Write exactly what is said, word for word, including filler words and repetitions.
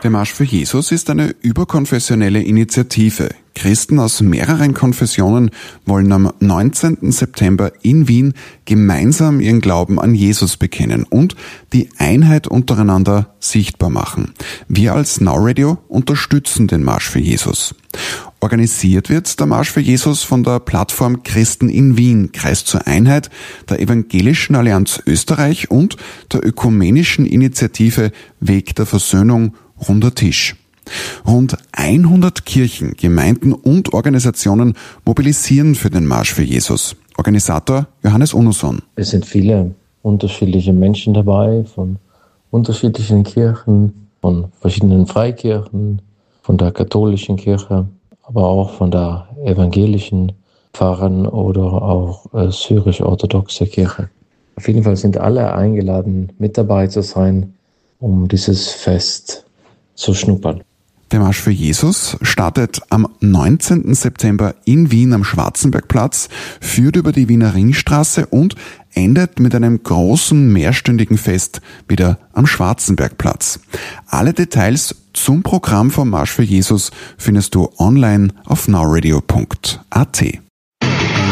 Der Marsch für Jesus ist eine überkonfessionelle Initiative. Christen aus mehreren Konfessionen wollen am neunzehnten September in Wien gemeinsam ihren Glauben an Jesus bekennen und die Einheit untereinander sichtbar machen. Wir als Now Radio unterstützen den Marsch für Jesus. Organisiert wird der Marsch für Jesus von der Plattform Christen in Wien, Kreis zur Einheit, der Evangelischen Allianz Österreich und der ökumenischen Initiative Weg der Versöhnung Runder Tisch. Rund hundert Kirchen, Gemeinden und Organisationen mobilisieren für den Marsch für Jesus. Organisator Johannes Unuson. Es sind viele unterschiedliche Menschen dabei, von unterschiedlichen Kirchen, von verschiedenen Freikirchen, von der katholischen Kirche, aber auch von der evangelischen Pfarrern oder auch äh, syrisch-orthodoxe Kirche. Auf jeden Fall sind alle eingeladen, mit dabei zu sein, um dieses Fest zu schnuppern. Der Marsch für Jesus startet am neunzehnten September in Wien am Schwarzenbergplatz, führt über die Wiener Ringstraße und endet mit einem großen mehrstündigen Fest wieder am Schwarzenbergplatz. Alle Details zum Programm vom Marsch für Jesus findest du online auf nowradio punkt at.